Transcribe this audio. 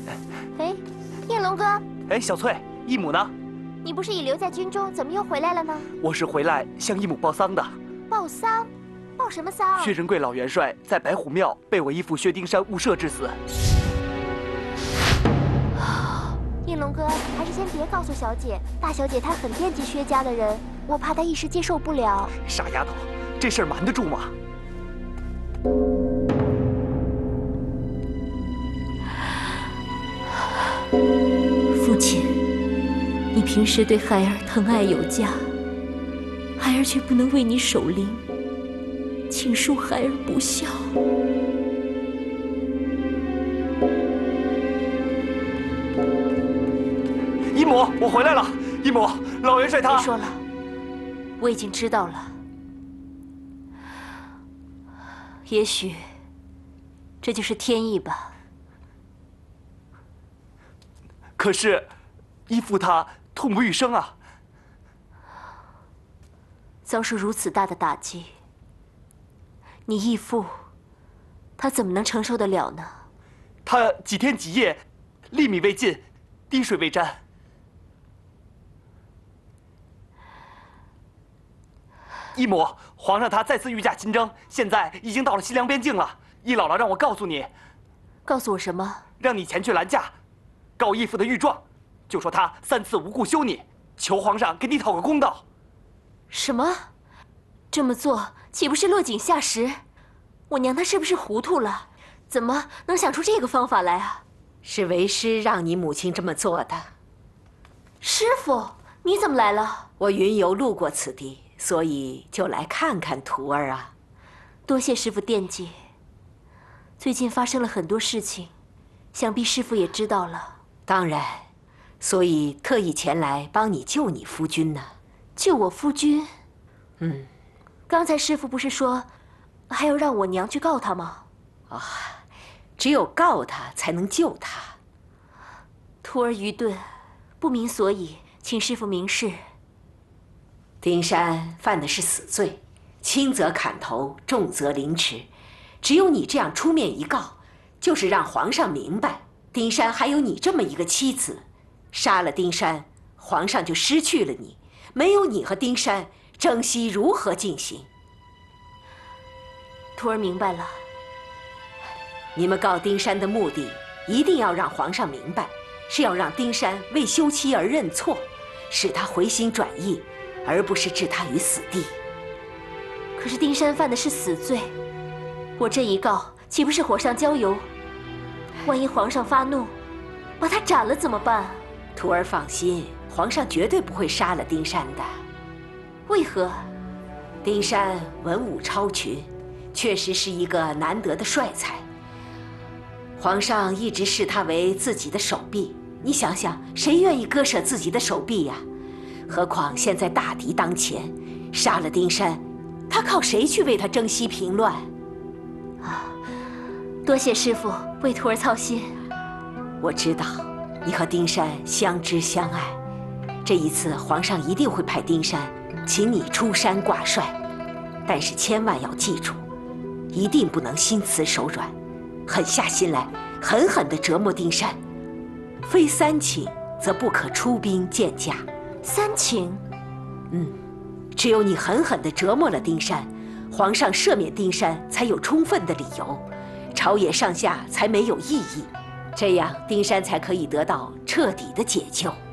哎，应龙哥， 哎，小翠，义母呢？ 你不是已留在军中，怎么又回来了呢？ 我是回来向义母报丧的。 报丧？报什么丧？ 薛仁贵老元帅在白虎庙被我义父薛丁山误射致死。 应龙哥，还是先别告诉小姐。大小姐她很惦记薛家的人，我怕她一时接受不了。 傻丫头，这事儿瞒得住吗？ 父亲，你平时对孩儿疼爱有加，孩儿却不能为你守灵，请恕孩儿不孝。 义母，我回来了。义母，老元帅他…… 别说了，我已经知道了。也许这就是天意吧。 可是，义父他痛不欲生啊！ 遭受如此大的打击，你义父他怎么能承受得了呢？ 他几天几夜，粒米未进，滴水未沾。义母，皇上他再次御驾亲征，现在已经到了西凉边境了。义姥姥让我告诉你， 告诉我什么？ 让你前去拦驾，告义父的御状，就说他3次无故休你，求皇上给你讨个公道。 什么？这么做岂不是落井下石？我娘她是不是糊涂了？怎么能想出这个方法来啊？ 是为师让你母亲这么做的。 师傅，你怎么来了？ 我云游路过此地，所以就来看看徒儿啊。 多谢师傅惦记。最近发生了很多事情，想必师傅也知道了。 当然，所以特意前来帮你救你夫君呢。 救我夫君？刚才师傅不是说还要让我娘去告他吗？ 啊，只有告他才能救他。 徒儿愚钝，不明所以，请师傅明示。 丁山犯的是死罪，轻则砍头，重则凌迟。只有你这样出面一告，就是让皇上明白，丁山还有你这么一个妻子。杀了丁山，皇上就失去了你，没有你和丁山，征西如何进行？ 徒儿明白了。 你们告丁山的目的，一定要让皇上明白，是要让丁山为休妻而认错，使他回心转意，而不是置他于死地。 可是丁山犯的是死罪，我这一告，岂不是火上浇油？万一皇上发怒，把他斩了怎么办？ 徒儿放心，皇上绝对不会杀了丁山的。 为何？ 丁山文武超群，确实是一个难得的帅才。皇上一直视他为自己的手臂，你想想，谁愿意割舍自己的手臂呀？何况现在大敌当前，杀了丁山，他靠谁去为他征西平乱？ 多谢师傅为徒儿操心。 我知道你和丁山相知相爱，这一次皇上一定会派丁山请你出山挂帅，但是千万要记住，一定不能心慈手软，狠下心来狠狠地折磨丁山。非3请，则不可出兵见驾。 3请？ 只有你狠狠地折磨了丁山，皇上赦免丁山才有充分的理由，朝野上下才没有异议，这样丁山才可以得到彻底的解救。